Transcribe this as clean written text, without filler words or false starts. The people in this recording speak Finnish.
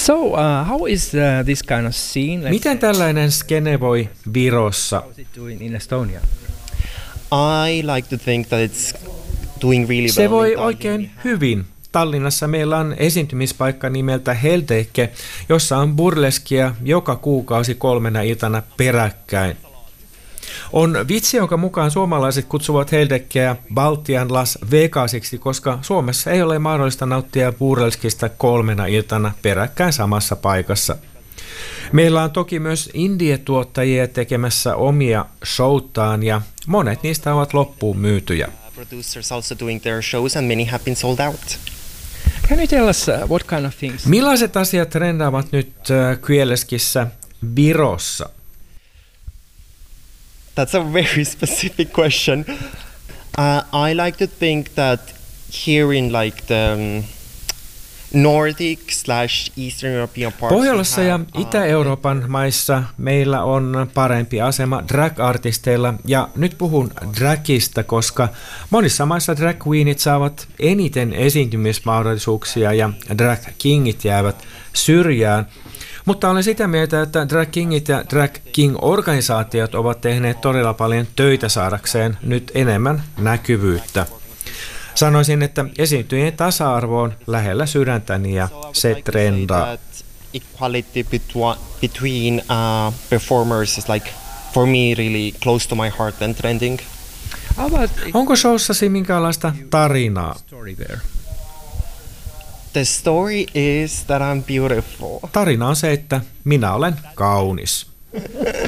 How is this kind of scene? Miten tällainen skene voi Virossa? How's it doing in Estonia? I like to think that it's doing really well. Se voi in oikein hyvin. Tallinnassa meillä on esiintymispaikka nimeltä Heldeke, jossa on burleskia joka kuukausi 3 iltana peräkkäin. On vitsi, jonka mukaan suomalaiset kutsuvat Heldekkeä Baltian Las Vegasiksi, koska Suomessa ei ole mahdollista nauttia burleskista 3 iltana peräkkäin samassa paikassa. Meillä on toki myös indie-tuottajia tekemässä omia showtaan ja monet niistä ovat loppuun myytyjä. Producers also doing their shows and many have been sold out. Can you tell us what kind of things? Millaiset asiat trendaavat nyt Kvieleskissä Virossa? That's a very specific question. I like to think that here in like the Nordic/Eastern European parts. Pohjolassa ja Itä-Euroopan maissa meillä on parempi asema drag-artisteilla ja nyt puhun dragista, koska monissa maissa drag queenit saavat eniten esiintymismahdollisuuksia ja drag kingit jäävät syrjään. Mutta olen sitä mieltä, että drag kingit ja drag king-organisaatiot ovat tehneet todella paljon töitä saadakseen nyt enemmän näkyvyyttä. Sanoisin, että esiintyjien tasa-arvo on lähellä sydäntäni ja se trendaa. Equality between performers is like for me really close to my heart and trending. Onko showssasi minkäänlaista tarinaa? The story is that I'm beautiful. Tarina on se, että minä olen kaunis.